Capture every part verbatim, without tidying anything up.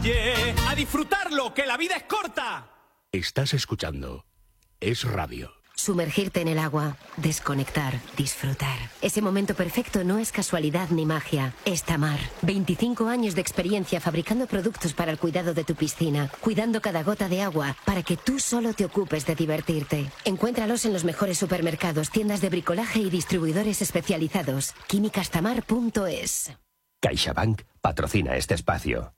Oye, a disfrutarlo, que la vida es corta. Estás escuchando Es Radio. Sumergirte en el agua, desconectar, disfrutar. Ese momento perfecto no es casualidad ni magia. Es Tamar. veinticinco años de experiencia fabricando productos para el cuidado de tu piscina, cuidando cada gota de agua para que tú solo te ocupes de divertirte. Encuéntralos en los mejores supermercados, tiendas de bricolaje y distribuidores especializados. químicas tamar punto es. CaixaBank patrocina este espacio.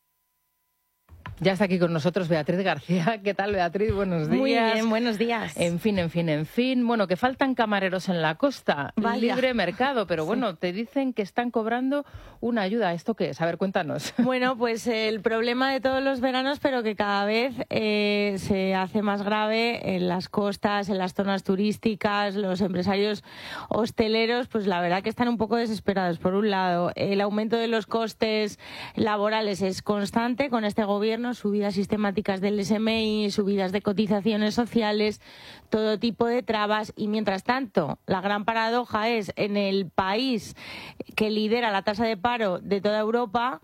Ya está aquí con nosotros Beatriz García. ¿Qué tal, Beatriz? Buenos días. Muy bien, buenos días. En fin, en fin, en fin. Bueno, que faltan camareros en la costa. Vaya. Libre mercado, pero bueno, sí. Te dicen que están cobrando una ayuda. ¿Esto qué es? A ver, cuéntanos. Bueno, pues el problema de todos los veranos, pero que cada vez eh, se hace más grave en las costas, en las zonas turísticas. Los empresarios hosteleros, pues la verdad que están un poco desesperados. Por un lado, el aumento de los costes laborales es constante con este gobierno. Subidas sistemáticas del S M I, subidas de cotizaciones sociales, todo tipo de trabas. Y mientras tanto, la gran paradoja es, en el país que lidera la tasa de paro de toda Europa,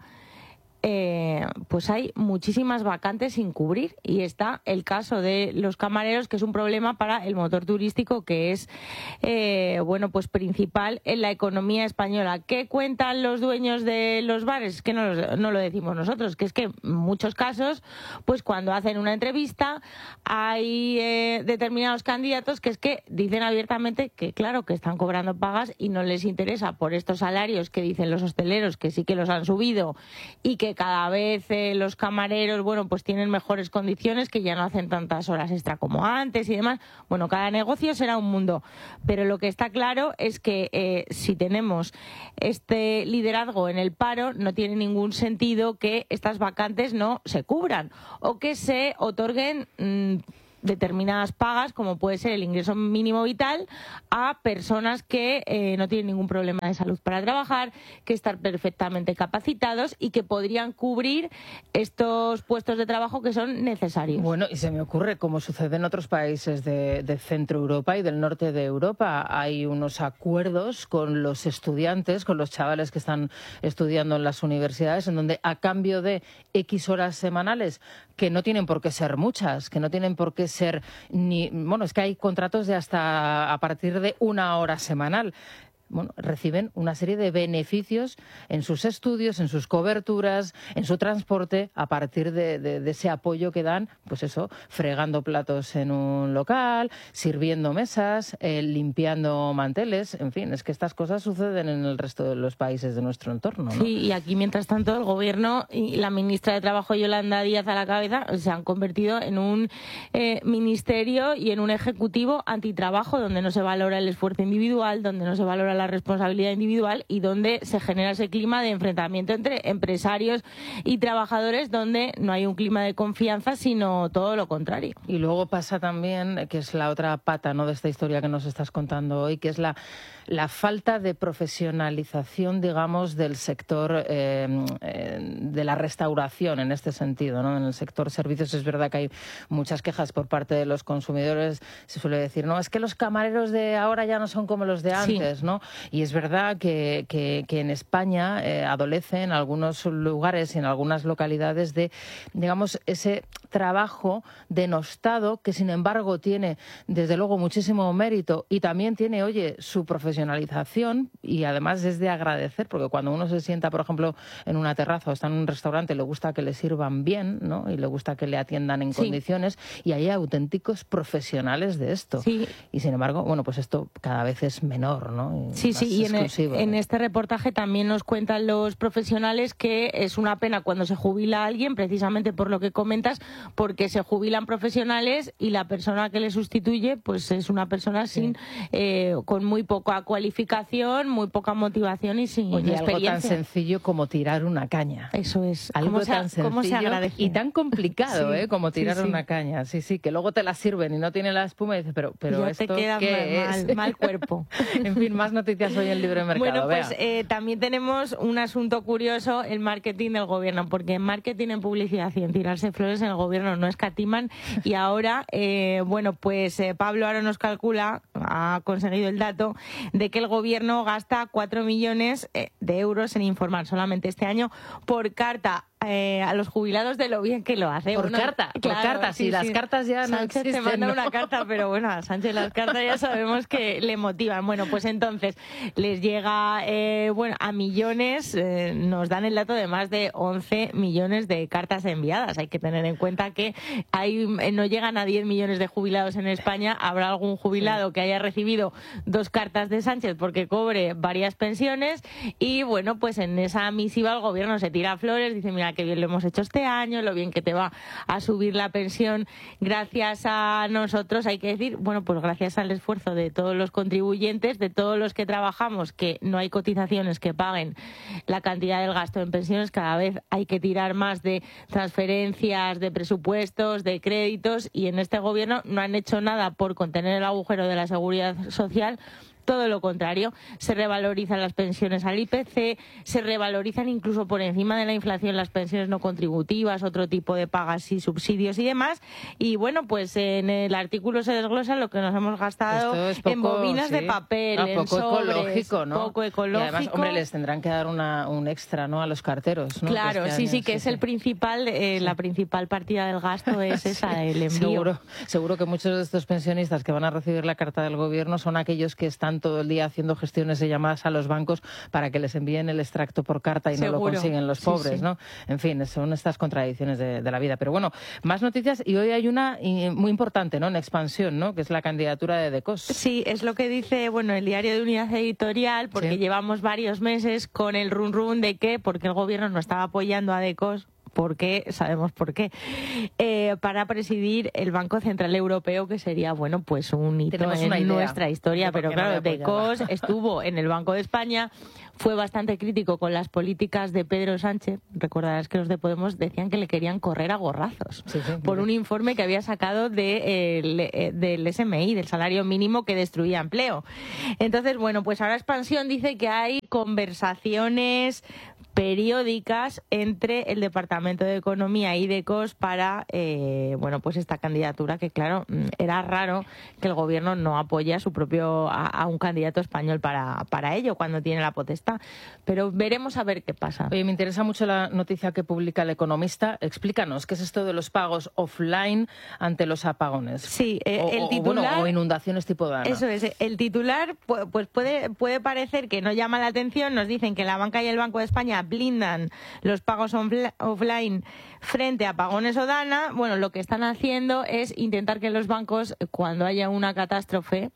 eh, pues hay muchísimas vacantes sin cubrir. Y está el caso de los camareros, que es un problema para el motor turístico, que es eh, bueno, pues principal en la economía española. ¿Qué cuentan los dueños de los bares? Que no, los, no lo decimos nosotros, que es que en muchos casos, pues cuando hacen una entrevista, hay eh, determinados candidatos que es que dicen abiertamente que claro, que están cobrando pagas y no les interesa por estos salarios que dicen los hosteleros, que sí que los han subido y que cada vez eh, los camareros, bueno, pues tienen mejores condiciones, que ya no hacen tantas horas extra como antes y demás. Bueno, cada negocio será un mundo, pero lo que está claro es que eh, si tenemos este liderazgo en el paro, no tiene ningún sentido que estas vacantes no se cubran o que se otorguen mmm, determinadas pagas, como puede ser el ingreso mínimo vital, a personas que eh, no tienen ningún problema de salud para trabajar, que están perfectamente capacitados y que podrían cubrir estos puestos de trabajo que son necesarios. Bueno, y se me ocurre, como sucede en otros países de, de Centro Europa y del norte de Europa, hay unos acuerdos con los estudiantes, con los chavales que están estudiando en las universidades, en donde a cambio de X horas semanales, que no tienen por qué ser muchas, que no tienen por qué ser ni... Bueno, es que hay contratos de hasta a partir de una hora semanal. Bueno, reciben una serie de beneficios en sus estudios, en sus coberturas, en su transporte, a partir de, de, de ese apoyo que dan, pues eso, fregando platos en un local, sirviendo mesas, eh, limpiando manteles, en fin, es que estas cosas suceden en el resto de los países de nuestro entorno, ¿no? Sí, y aquí, mientras tanto, el Gobierno y la ministra de Trabajo, Yolanda Díaz, a la cabeza, se han convertido en un eh, ministerio y en un ejecutivo antitrabajo, donde no se valora el esfuerzo individual, donde no se valora la responsabilidad individual y donde se genera ese clima de enfrentamiento entre empresarios y trabajadores, donde no hay un clima de confianza, sino todo lo contrario. Y luego pasa también, que es la otra pata, ¿no?, de esta historia que nos estás contando hoy, que es la, la falta de profesionalización, digamos, del sector eh, eh, de la restauración en este sentido, ¿no? En el sector servicios es verdad que hay muchas quejas por parte de los consumidores. Se suele decir, no, es que los camareros de ahora ya no son como los de antes, sí, ¿no? Y es verdad que, que, que en España eh, adolece en algunos lugares y en algunas localidades de, digamos, ese trabajo denostado que, sin embargo, tiene, desde luego, muchísimo mérito y también tiene, oye, su profesionalización, y además es de agradecer, porque cuando uno se sienta, por ejemplo, en una terraza o está en un restaurante, le gusta que le sirvan bien, ¿no?, y le gusta que le atiendan en sí. condiciones, y hay auténticos profesionales de esto. Sí. Y, sin embargo, bueno, pues esto cada vez es menor, ¿no? Y sí, sí, y en, exclusivo, en ¿no? este reportaje también nos cuentan los profesionales que es una pena cuando se jubila alguien, precisamente por lo que comentas, porque se jubilan profesionales y la persona que le sustituye pues es una persona sí. sin eh, con muy poca cualificación, muy poca motivación y sin Oye, experiencia. Algo tan sencillo como tirar una caña. Eso es. Algo se, tan sencillo se agradece? y tan complicado, sí, ¿eh? Como tirar sí, sí. una caña. Sí, sí, que luego te la sirven y no tiene la espuma y dices, pero, pero ya esto te queda ¿qué mal, es? mal, mal cuerpo. En fin, más noticias hoy en Libre Mercado. Bueno, pues Vea. eh, también tenemos un asunto curioso, el marketing del gobierno, porque en marketing, en publicidad y en tirarse flores en el gobierno no escatiman, y ahora, eh, bueno, pues eh, Pablo Aro nos calcula, ha conseguido el dato, de que el gobierno gasta cuatro millones de euros en informar solamente este año por carta eh, a los jubilados de lo bien que lo hace. Por bueno, carta, claro, por carta, sí, si las sí. cartas ya no Sánchez existen, te manda ¿no? una carta, pero bueno, a Sánchez las cartas ya sabemos que le motivan. Bueno, pues entonces les llega, eh, bueno, a millones, eh, nos dan el dato de más de once millones de cartas enviadas. Hay que tener en cuenta que hay, eh, no llegan a diez millones de jubilados en España. Habrá algún jubilado que haya recibido dos cartas de Sánchez porque cobre varias pensiones y bueno, pues en esa misiva el gobierno se tira flores, dice mira qué bien lo hemos hecho este año, lo bien que te va a subir la pensión gracias a nosotros. Hay que decir, bueno, pues gracias al esfuerzo de todos los contribuyentes, de todos los que trabajamos, que no hay cotizaciones que paguen la cantidad del gasto en pensiones, cada vez hay que tirar más de transferencias, de presupuestos, de créditos, y en este gobierno no han hecho nada por contener el agujero de la seguridad social. Todo lo contrario, se revalorizan las pensiones al I P C, se revalorizan incluso por encima de la inflación las pensiones no contributivas, otro tipo de pagas y subsidios y demás. Y bueno, pues en el artículo se desglosa lo que nos hemos gastado es poco, en bobinas sí, de papel, no, en poco sobres, ecológico, ¿no? poco ecológico. Y además, hombre, les tendrán que dar una, un extra, ¿no?, a los carteros, ¿no? Claro, este sí, año, sí, que sí, es sí. el principal, eh, Sí. la principal partida del gasto es esa, el envío. Seguro, seguro que muchos de estos pensionistas que van a recibir la carta del gobierno son aquellos que están todo el día haciendo gestiones de llamadas a los bancos para que les envíen el extracto por carta y Seguro. no lo consiguen los Sí, pobres, sí. ¿no? En fin, son estas contradicciones de, de la vida. Pero bueno, más noticias, y hoy hay una y, muy importante, ¿no?, en expansión, ¿no?, que es la candidatura de Decos. Sí, es lo que dice, bueno, el diario de Unidad Editorial, porque Sí. llevamos varios meses con el run run de que porque el gobierno no estaba apoyando a Decos, porque sabemos por qué, eh, para presidir el Banco Central Europeo, que sería, bueno, pues un hito Tenemos en una idea nuestra historia. de por Pero qué no claro, le apoyaba. Decos estuvo en el Banco de España, fue bastante crítico con las políticas de Pedro Sánchez. Recordarás que los de Podemos decían que le querían correr a gorrazos Sí, sí, por un informe que había sacado de, eh, el, eh, del S M I, del salario mínimo, que destruía empleo. Entonces, bueno, pues ahora Expansión dice que hay conversaciones periódicas entre el Departamento de Economía y Decos para, eh, bueno, pues esta candidatura, que claro, era raro que el gobierno no apoye a su propio, a, a un candidato español para, para ello, cuando tiene la potestad. Pero veremos a ver qué pasa. Oye, me interesa mucho la noticia que publica El Economista. Explícanos, ¿qué es esto de los pagos offline ante los apagones? Sí, eh, o, el o, titular... bueno, o inundaciones tipo Dana. Eso es, el titular pu- pues puede, puede parecer que no llama la atención. Nos dicen que la banca y el Banco de España blindan los pagos onfla- offline frente a apagones o Dana. Bueno, lo que están haciendo es intentar que los bancos, cuando haya una catástrofe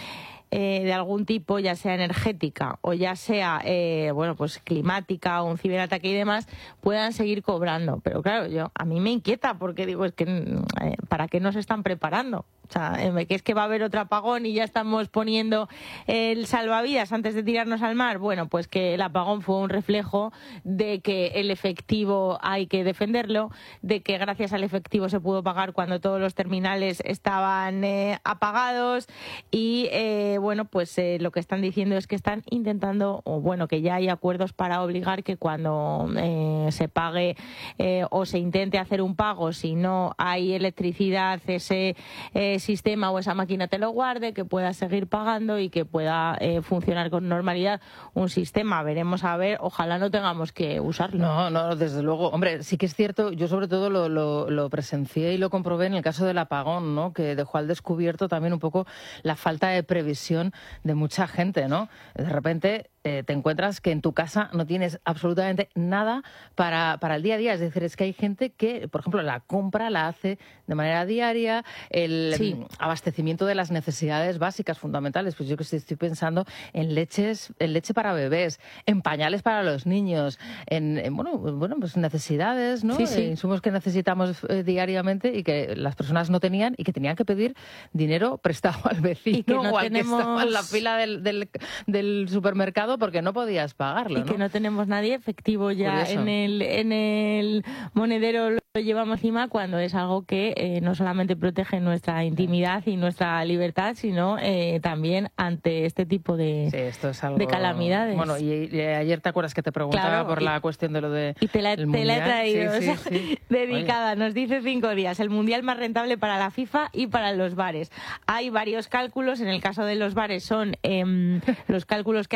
eh, de algún tipo, ya sea energética o ya sea eh, bueno, pues climática o un ciberataque y demás, puedan seguir cobrando. Pero claro, yo a mí me inquieta, porque digo, es que eh, ¿para qué nos están preparando? O sea, eh, que es que va a haber otro apagón y ya estamos poniendo el salvavidas antes de tirarnos al mar. Bueno, pues que el apagón fue un reflejo de que el efectivo hay que defenderlo, de que gracias al efectivo se pudo pagar cuando todos los terminales estaban eh, apagados y eh, bueno, pues eh, lo que están diciendo es que están intentando, o bueno, que ya hay acuerdos para obligar que cuando eh, se pague eh, o se intente hacer un pago, si no hay electricidad, ese eh, sistema o esa máquina te lo guarde, que pueda seguir pagando y que pueda eh, funcionar con normalidad un sistema. Veremos a ver, ojalá no tengamos que usarlo. No, no, desde luego. Hombre, sí que es cierto, yo sobre todo lo, lo, lo presencié y lo comprobé en el caso del apagón, ¿no?, que dejó al descubierto también un poco la falta de previsión de mucha gente, ¿no? De repente eh, te encuentras que en tu casa no tienes absolutamente nada para, para el día a día. Es decir, es que hay gente que, por ejemplo, la compra la hace de manera diaria, el Sí. abastecimiento de las necesidades básicas fundamentales. Pues yo que estoy pensando en leches, en leche para bebés, en pañales para los niños, en, en bueno, bueno, pues necesidades, ¿no? Sí, sí. Eh, insumos que necesitamos eh, diariamente y que las personas no tenían y que tenían que pedir dinero prestado al vecino Y que no o al tenemos- que estaba en la fila del, del, del supermercado porque no podías pagarlo, Y ¿no? que no tenemos nadie efectivo ya Curioso. en el, en el monedero, lo llevamos encima, cuando es algo que eh, no solamente protege nuestra intimidad y nuestra libertad, sino eh, también ante este tipo de, Sí, esto es algo... de calamidades. Bueno, y, y ayer te acuerdas que te preguntaba Claro, por y- la cuestión de lo de Y te la, el te la he Mundial. traído, Sí, sí, o sea, sí. dedicada. Nos dice cinco días, el mundial más rentable para la FIFA y para los bares. Hay varios cálculos, en el caso de los bares son eh, los cálculos que hace Hostelería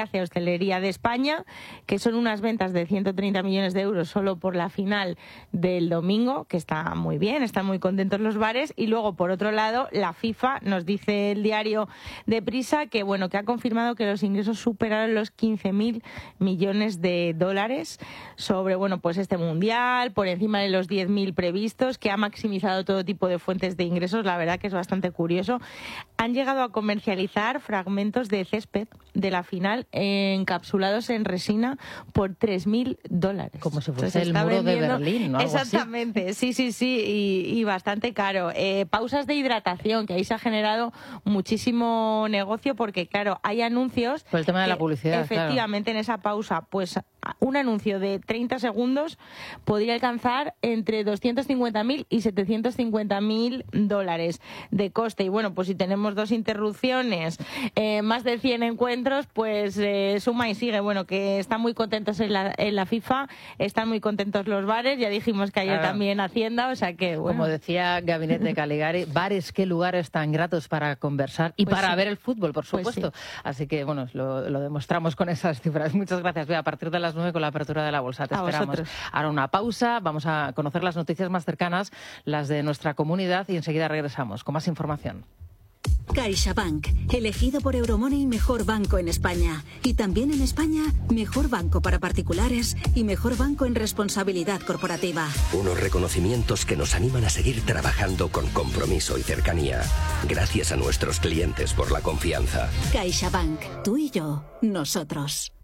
hostelería de España, que son unas ventas de ciento treinta millones de euros solo por la final del domingo, que está muy bien, están muy contentos los bares. Y luego, por otro lado, la FIFA, nos dice el diario Deprisa, que bueno, que ha confirmado que los ingresos superaron los quince mil millones de dólares sobre, bueno, pues este mundial, por encima de los diez mil previstos, que ha maximizado todo tipo de fuentes de ingresos. La verdad que es bastante curioso. Han llegado a comercializar fragmentos de césped de la final encapsulados en resina por tres mil dólares. Como si fuese el muro de Berlín, ¿no? Algo exactamente, así. sí, sí, sí, y, y bastante caro. Eh, pausas de hidratación, que ahí se ha generado muchísimo negocio porque, claro, hay anuncios... Por el tema de la publicidad, efectivamente, claro. En esa pausa, pues un anuncio de treinta segundos podría alcanzar entre doscientos cincuenta mil y setecientos cincuenta mil dólares de coste. Y bueno, pues si tenemos dos interrupciones, eh, más de cien encuentros, pues eh, suma y sigue. Bueno, que están muy contentos en la, en la FIFA, están muy contentos los bares, ya dijimos que ayer claro. también Hacienda, o sea que bueno. Como decía Gabinete Caligari, bares, qué lugares tan gratos para conversar y pues para sí. ver el fútbol, por supuesto. Pues sí. Así que bueno, lo, lo demostramos con esas cifras. Muchas gracias. Ve, a partir de las nueve con la apertura de la bolsa. Te a esperamos. Vosotros. Ahora una pausa, vamos a conocer las noticias más cercanas, las de nuestra comunidad, y enseguida regresamos con más información. CaixaBank, elegido por Euromoney mejor banco en España. Y también en España, mejor banco para particulares y mejor banco en responsabilidad corporativa. Unos reconocimientos que nos animan a seguir trabajando con compromiso y cercanía. Gracias a nuestros clientes por la confianza. CaixaBank, tú y yo, nosotros.